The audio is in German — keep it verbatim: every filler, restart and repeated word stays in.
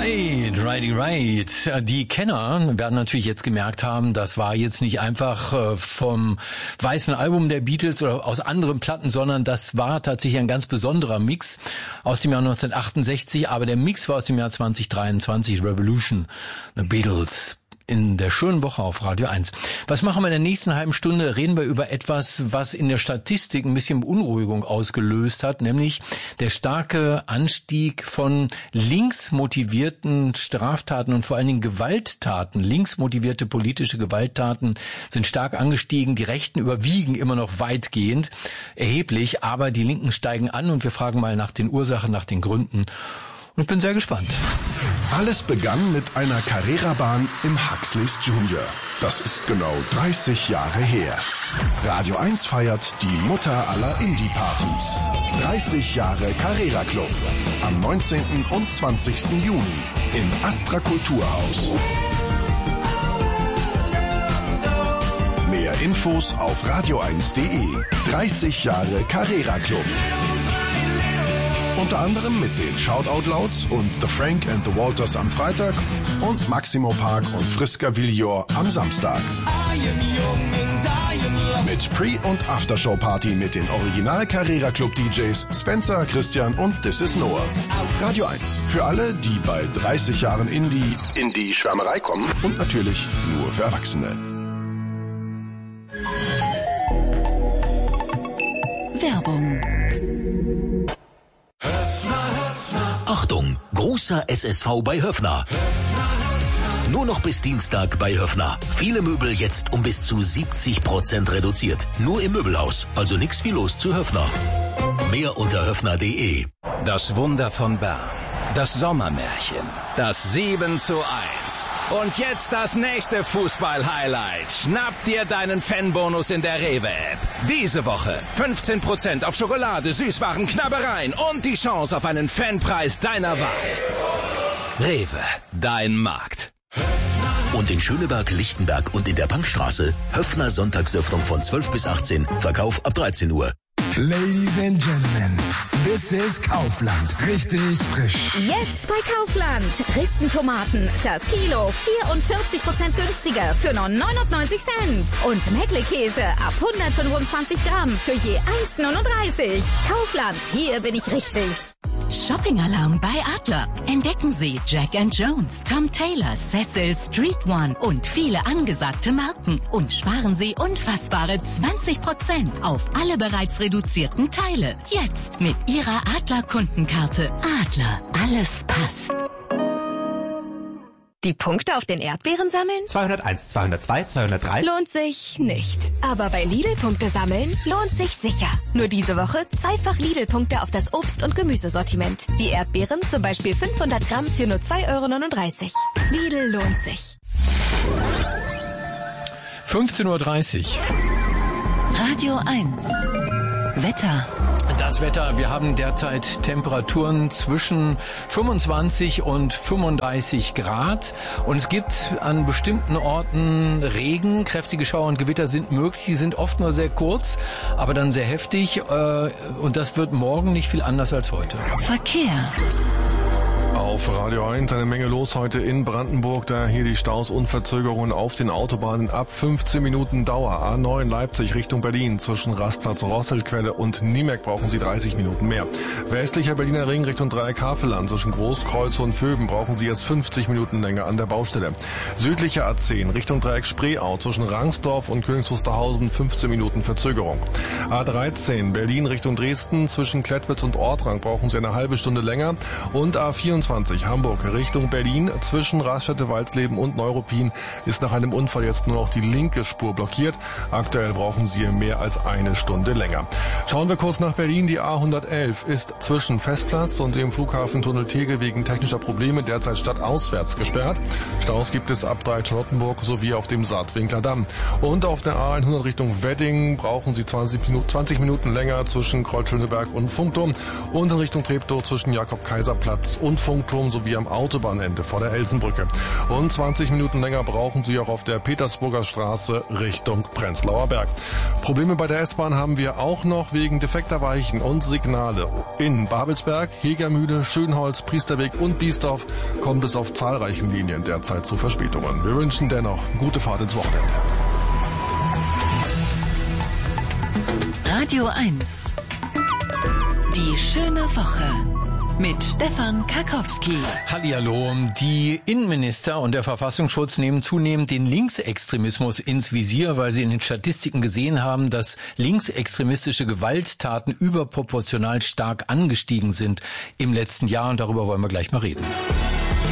Right, righty, right. Die Kenner werden natürlich jetzt gemerkt haben, das war jetzt nicht einfach vom weißen Album der Beatles oder aus anderen Platten, sondern das war tatsächlich ein ganz besonderer Mix aus dem Jahr neunzehnhundertachtundsechzig, aber der Mix war aus dem Jahr zwanzig dreiundzwanzig, Revolution, The Beatles. In der schönen Woche auf Radio eins. Was machen wir in der nächsten halben Stunde? Reden wir über etwas, was in der Statistik ein bisschen Beunruhigung ausgelöst hat, nämlich der starke Anstieg von linksmotivierten Straftaten und vor allen Dingen Gewalttaten. Linksmotivierte politische Gewalttaten sind stark angestiegen. Die Rechten überwiegen immer noch weitgehend, erheblich, aber die Linken steigen an und wir fragen mal nach den Ursachen, nach den Gründen. Und ich bin sehr gespannt. Alles begann mit einer Carrera-Bahn im Huxleys Junior. Das ist genau dreißig Jahre her. Radio eins feiert die Mutter aller Indie-Partys. dreißig Jahre Carrera Club. Am neunzehnten und zwanzigsten Juni im Astra Kulturhaus. Mehr Infos auf radio eins punkt de. dreißig Jahre Carrera Club. Unter anderem mit den Shoutout Louds und The Frank and the Walters am Freitag und Maximo Park und Friska Villor am Samstag. Mit Pre- und Aftershow-Party mit den Original Carrera Club D Js Spencer, Christian und This is Noah. Radio eins. Für alle, die bei dreißig Jahren Indie in die Schwärmerei kommen und natürlich nur für Erwachsene. Werbung. Achtung, großer S S V bei Höffner. Nur noch bis Dienstag bei Höffner. Viele Möbel jetzt um bis zu siebzig Prozent reduziert. Nur im Möbelhaus, also nix wie los zu Höffner. Mehr unter höffner punkt de. Das Wunder von Bern. Das Sommermärchen. Das sieben zu eins. Und jetzt das nächste Fußball-Highlight. Schnapp dir deinen Fanbonus in der Rewe-App. Diese Woche fünfzehn Prozent auf Schokolade, Süßwaren, Knabbereien und die Chance auf einen Fanpreis deiner Wahl. Rewe, dein Markt. Und in Schöneberg, Lichtenberg und in der Punkstraße Höffner Sonntagsöffnung von zwölf bis achtzehn, Verkauf ab dreizehn Uhr. Ladies and Gentlemen, this is Kaufland. Richtig frisch. Jetzt bei Kaufland. Dresden-Tomaten, das Kilo vierundvierzig Prozent günstiger für nur neunundneunzig Cent. Und Meckle-Käse ab hundertfünfundzwanzig Gramm für je eins neununddreißig. Kaufland, hier bin ich richtig. Shopping-Alarm bei Adler. Entdecken Sie Jack and Jones, Tom Taylor, Cecil, Street One und viele angesagte Marken. Und sparen Sie unfassbare zwanzig Prozent auf alle bereits reduzierten Teile. Jetzt mit Ihrer Adler-Kundenkarte. Adler, alles passt. Die Punkte auf den Erdbeeren sammeln? zweihunderteins, zweihundertzwei, zweihundertdrei. Lohnt sich nicht. Aber bei Lidl-Punkte sammeln lohnt sich sicher. Nur diese Woche zweifach Lidl-Punkte auf das Obst- und Gemüsesortiment. Die Erdbeeren zum Beispiel fünfhundert Gramm für nur zwei Euro neununddreißig. Lidl lohnt sich. fünfzehn Uhr dreißig. Radio eins. Wetter. Das Wetter, wir haben derzeit Temperaturen zwischen fünfundzwanzig und fünfunddreißig Grad und es gibt an bestimmten Orten Regen, kräftige Schauer und Gewitter sind möglich, die sind oft nur sehr kurz, aber dann sehr heftig und das wird morgen nicht viel anders als heute. Verkehr. Auf Radio eins eine Menge los heute in Brandenburg, da hier die Staus und Verzögerungen auf den Autobahnen ab fünfzehn Minuten Dauer. A neun Leipzig Richtung Berlin zwischen Rastplatz Rosselquelle und Niemek brauchen Sie dreißig Minuten mehr. Westlicher Berliner Ring Richtung Dreieck Havelland zwischen Großkreuz und Vöben brauchen Sie jetzt fünfzig Minuten länger an der Baustelle. Südlicher A zehn Richtung Dreieck Spreeau zwischen Rangsdorf und Königs Wusterhausen fünfzehn Minuten Verzögerung. A dreizehn Berlin Richtung Dresden zwischen Klettwitz und Ortrang brauchen Sie eine halbe Stunde länger und A vierundzwanzig Hamburg Richtung Berlin zwischen Raststätte Walsleben und Neuruppin ist nach einem Unfall jetzt nur noch die linke Spur blockiert. Aktuell brauchen Sie mehr als eine Stunde länger. Schauen wir kurz nach Berlin. Die A hundertelf ist zwischen Festplatz und dem Flughafentunnel Tegel wegen technischer Probleme derzeit stadtauswärts gesperrt. Staus gibt es ab Charlottenburg sowie auf dem Saatwinkler Damm. Und auf der A hundert Richtung Wedding brauchen Sie zwanzig Minuten, zwanzig Minuten länger zwischen Kreuz Schöneberg und Funkturm und in Richtung Treptow zwischen Jakob-Kaiser-Platz und Funkturm Funkturm sowie am Autobahnende vor der Elsenbrücke. Und zwanzig Minuten länger brauchen Sie auch auf der Petersburger Straße Richtung Prenzlauer Berg. Probleme bei der S-Bahn haben wir auch noch wegen defekter Weichen und Signale. In Babelsberg, Hegermühle, Schönholz, Priesterweg und Biesdorf kommt es auf zahlreichen Linien derzeit zu Verspätungen. Wir wünschen dennoch gute Fahrt ins Wochenende. Radio eins. Die schöne Woche. Mit Stefan Karkowski. Hallihallo. Die Innenminister und der Verfassungsschutz nehmen zunehmend den Linksextremismus ins Visier, weil sie in den Statistiken gesehen haben, dass linksextremistische Gewalttaten überproportional stark angestiegen sind im letzten Jahr. Und darüber wollen wir gleich mal reden.